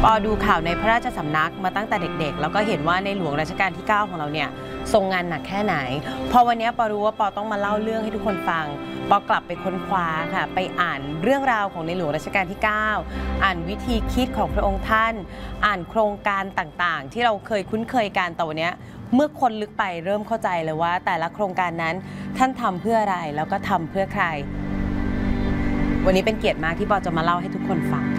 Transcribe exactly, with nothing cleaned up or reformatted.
อดูข่าวในพระราชสำนักมาตั้งแต่เด็กๆแล้วก็เห็นว่าในหลวงรัชกาลที่เก้าของเราเนี่ยทรงงานหนักแค่ไหนพอวันนี้ปอรู้ว่าปอต้องมาเล่าเรื่องให้ทุกคนฟังปอกลับไปค้นคว้าค่ะไปอ่านเรื่องราวของในหลวงรัชกาลที่เก้าอ่านวิธีคิดของพระองค์ท่านอ่านโครงการต่างๆที่เราเคยคุ้นเคยกันแต่วันนี้เมื่อคนลึกไปเริ่มเข้าใจเลยว่าแต่ละโครงการนั้นท่านทำเพื่ออะไรแล้วก็ทำเพื่อใครวันนี้เป็นเกียรติมากที่ปอจะมาเล่าให้ทุกคนฟัง